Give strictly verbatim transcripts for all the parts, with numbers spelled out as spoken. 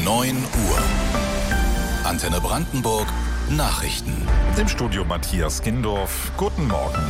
neun Uhr. Antenne Brandenburg Nachrichten. Im Studio Matthias Gindorf. Guten Morgen.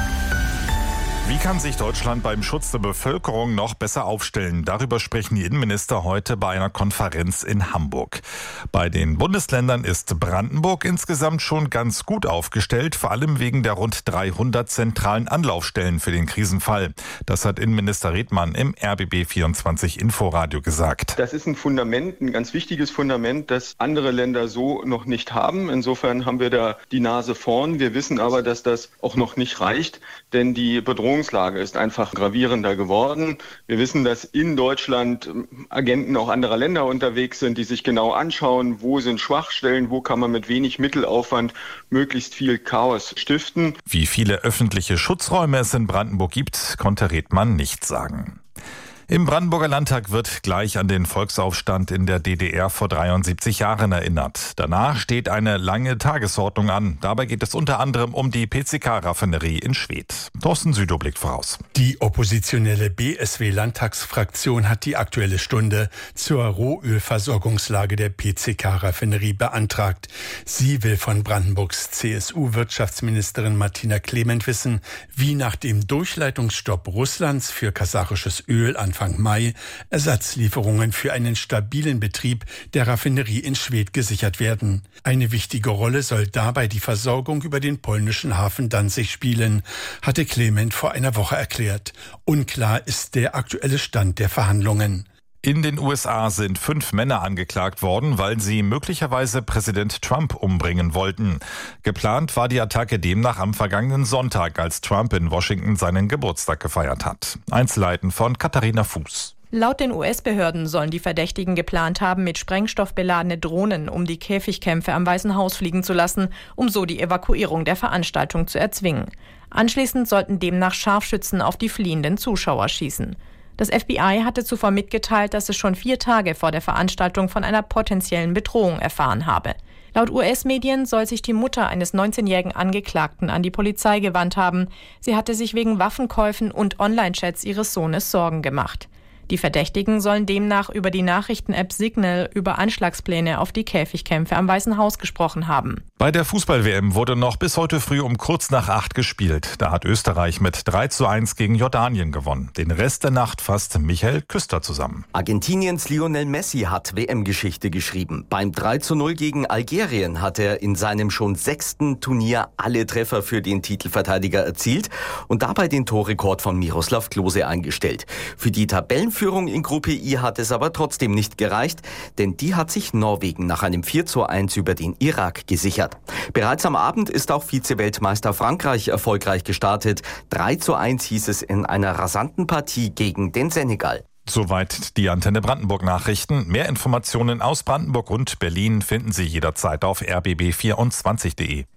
Wie kann sich Deutschland beim Schutz der Bevölkerung noch besser aufstellen? Darüber sprechen die Innenminister heute bei einer Konferenz in Hamburg. Bei den Bundesländern ist Brandenburg insgesamt schon ganz gut aufgestellt, vor allem wegen der rund dreihundert zentralen Anlaufstellen für den Krisenfall. Das hat Innenminister Redmann im R B B vierundzwanzig Inforadio gesagt. Das ist ein Fundament, ein ganz wichtiges Fundament, das andere Länder so noch nicht haben. Insofern haben wir da die Nase vorn. Wir wissen aber, dass das auch noch nicht reicht, denn die Bedrohung Die Bedrohungslage ist einfach gravierender geworden. Wir wissen, dass in Deutschland Agenten auch anderer Länder unterwegs sind, die sich genau anschauen, wo sind Schwachstellen, wo kann man mit wenig Mittelaufwand möglichst viel Chaos stiften. Wie viele öffentliche Schutzräume es in Brandenburg gibt, konnte Redmann nicht sagen. Im Brandenburger Landtag wird gleich an den Volksaufstand in der D D R vor dreiundsiebzig Jahren erinnert. Danach steht eine lange Tagesordnung an. Dabei geht es unter anderem um die P C K-Raffinerie in Schwedt. Thorsten Südow blickt voraus. Die oppositionelle B S W-Landtagsfraktion hat die Aktuelle Stunde zur Rohölversorgungslage der P C K-Raffinerie beantragt. Sie will von Brandenburgs C S U-Wirtschaftsministerin Martina Clement wissen, wie nach dem Durchleitungsstopp Russlands für kasarisches Öl Anfang Mai Ersatzlieferungen für einen stabilen Betrieb der Raffinerie in Schwedt gesichert werden. Eine wichtige Rolle soll dabei die Versorgung über den polnischen Hafen Danzig spielen, hatte Clement vor einer Woche erklärt. Unklar ist der aktuelle Stand der Verhandlungen. In den U S A sind fünf Männer angeklagt worden, weil sie möglicherweise Präsident Trump umbringen wollten. Geplant war die Attacke demnach am vergangenen Sonntag, als Trump in Washington seinen Geburtstag gefeiert hat. Einzelheiten von Katharina Fuß. Laut den U S-Behörden sollen die Verdächtigen geplant haben, mit Sprengstoff beladene Drohnen um die Käfigkämpfe am Weißen Haus fliegen zu lassen, um so die Evakuierung der Veranstaltung zu erzwingen. Anschließend sollten demnach Scharfschützen auf die fliehenden Zuschauer schießen. Das F B I hatte zuvor mitgeteilt, dass es schon vier Tage vor der Veranstaltung von einer potenziellen Bedrohung erfahren habe. Laut U S-Medien soll sich die Mutter eines neunzehnjährigen Angeklagten an die Polizei gewandt haben. Sie hatte sich wegen Waffenkäufen und Online-Chats ihres Sohnes Sorgen gemacht. Die Verdächtigen sollen demnach über die Nachrichten-App Signal über Anschlagspläne auf die Käfigkämpfe am Weißen Haus gesprochen haben. Bei der Fußball-W M wurde noch bis heute früh um kurz nach acht gespielt. Da hat Österreich mit drei zu eins gegen Jordanien gewonnen. Den Rest der Nacht fasst Michael Küster zusammen. Argentiniens Lionel Messi hat W M-Geschichte geschrieben. Beim drei zu null gegen Algerien hat er in seinem schon sechsten Turnier alle Treffer für den Titelverteidiger erzielt und dabei den Torrekord von Miroslav Klose eingestellt. Für die Tabellenführung in Gruppe I hat es aber trotzdem nicht gereicht, denn die hat sich Norwegen nach einem vier zu eins über den Irak gesichert. Bereits am Abend ist auch Vize-Weltmeister Frankreich erfolgreich gestartet. drei zu eins hieß es in einer rasanten Partie gegen den Senegal. Soweit die Antenne Brandenburg Nachrichten. Mehr Informationen aus Brandenburg und Berlin finden Sie jederzeit auf r b b vierundzwanzig punkt de.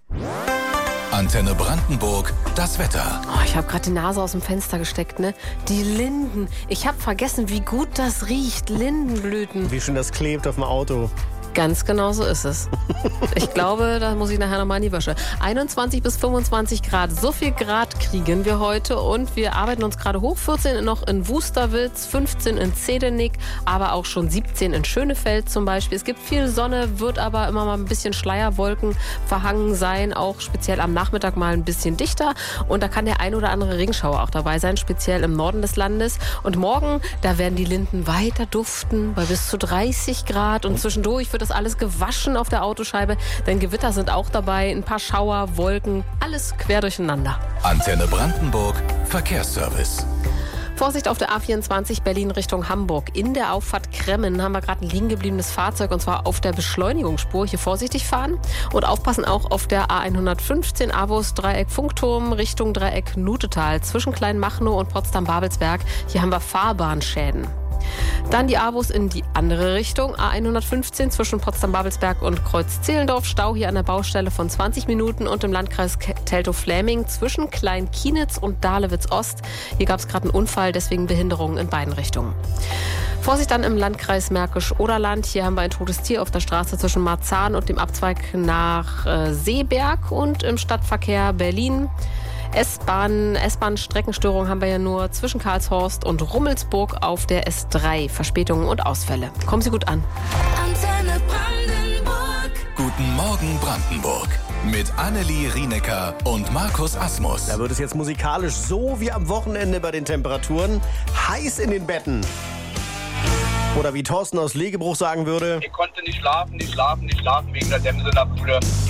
Antenne Brandenburg, das Wetter. Oh, ich habe gerade die Nase aus dem Fenster gesteckt, ne? Die Linden. Ich habe vergessen, wie gut das riecht. Lindenblüten. Wie schön das klebt auf dem Auto. Ganz genau so ist es. Ich glaube, da muss ich nachher nochmal in die Wäsche. einundzwanzig bis fünfundzwanzig Grad. So viel Grad kriegen wir heute und wir arbeiten uns gerade hoch. vierzehn noch in Wusterwitz, fünfzehn in Zedenik, aber auch schon siebzehn in Schönefeld zum Beispiel. Es gibt viel Sonne, wird aber immer mal ein bisschen Schleierwolken verhangen sein, auch speziell am Nachmittag mal ein bisschen dichter. Und da kann der ein oder andere Regenschauer auch dabei sein, speziell im Norden des Landes. Und morgen, da werden die Linden weiter duften bei bis zu dreißig Grad und zwischendurch wird das alles gewaschen auf der Autoscheibe, denn Gewitter sind auch dabei, ein paar Schauer, Wolken, alles quer durcheinander. Antenne Brandenburg, Verkehrsservice. Vorsicht auf der A vierundzwanzig Berlin Richtung Hamburg. In der Auffahrt Kremmen haben wir gerade ein liegen gebliebenes Fahrzeug und zwar auf der Beschleunigungsspur. Hier vorsichtig fahren und aufpassen auch auf der A hundertfünfzehn Avus Dreieck Funkturm Richtung Dreieck Nutetal zwischen Kleinmachnow und Potsdam-Babelsberg. Hier haben wir Fahrbahnschäden. Dann die Avus in die andere Richtung. A hundertfünfzehn zwischen Potsdam-Babelsberg und Kreuz-Zehlendorf. Stau hier an der Baustelle von zwanzig Minuten und im Landkreis Teltow-Fläming zwischen Klein-Kienitz und Dahlewitz-Ost. Hier gab es gerade einen Unfall, deswegen Behinderungen in beiden Richtungen. Vorsicht dann im Landkreis Märkisch-Oderland. Hier haben wir ein totes Tier auf der Straße zwischen Marzahn und dem Abzweig nach äh, Seeberg und im Stadtverkehr Berlin. S-Bahn, S-Bahn-Streckenstörung haben wir ja nur zwischen Karlshorst und Rummelsburg auf der S drei. Verspätungen und Ausfälle. Kommen Sie gut an. Antenne Brandenburg. Guten Morgen Brandenburg. Mit Annelie Rienecker und Markus Asmus. Da wird es jetzt musikalisch so wie am Wochenende bei den Temperaturen. Heiß in den Betten. Oder wie Thorsten aus Legebruch sagen würde: Ich konnte nicht schlafen, nicht schlafen, nicht schlafen wegen der Dämse in der Bude.